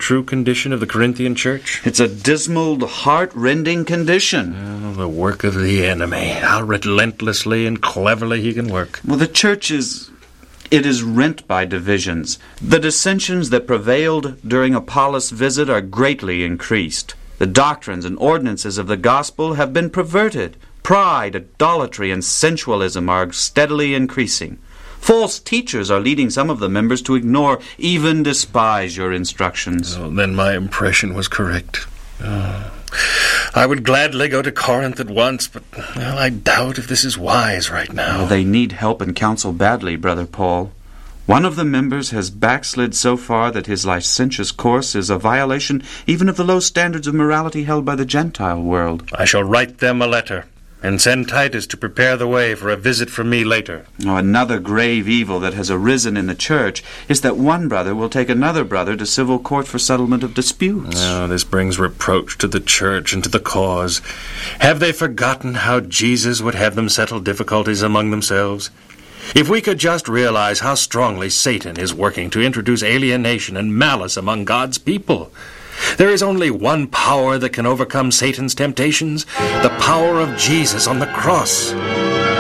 true condition of the Corinthian church? It's a dismal, heart-rending condition. Oh, the work of the enemy. How relentlessly and cleverly he can work. Well, the church is rent by divisions. The dissensions that prevailed during Apollos' visit are greatly increased. The doctrines and ordinances of the gospel have been perverted. Pride, idolatry, and sensualism are steadily increasing. False teachers are leading some of the members to ignore, even despise your instructions. Oh, then my impression was correct. I would gladly go to Corinth at once, but I doubt if this is wise right now. Well, they need help and counsel badly, Brother Paul. One of the members has backslid so far that his licentious course is a violation even of the low standards of morality held by the Gentile world. I shall write them a letter and send Titus to prepare the way for a visit from me later. Another grave evil that has arisen in the church is that one brother will take another brother to civil court for settlement of disputes. This brings reproach to the church and to the cause. Have they forgotten how Jesus would have them settle difficulties among themselves? If we could just realize how strongly Satan is working to introduce alienation and malice among God's people. There is only one power that can overcome Satan's temptations, the power of Jesus on the cross.